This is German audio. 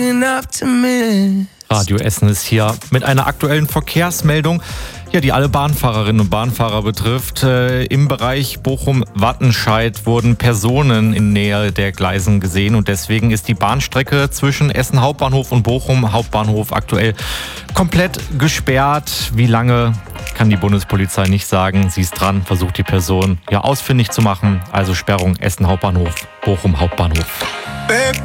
Radio Essen ist hier mit einer aktuellen Verkehrsmeldung, die alle Bahnfahrerinnen und Bahnfahrer betrifft. Im Bereich Bochum-Wattenscheid wurden Personen in Nähe der Gleisen gesehen und deswegen ist die Bahnstrecke zwischen Essen Hauptbahnhof und Bochum Hauptbahnhof aktuell komplett gesperrt. Wie lange, kann die Bundespolizei nicht sagen. Sie ist dran, versucht die Person ausfindig zu machen. Also Sperrung Essen Hauptbahnhof, Bochum Hauptbahnhof. Babe,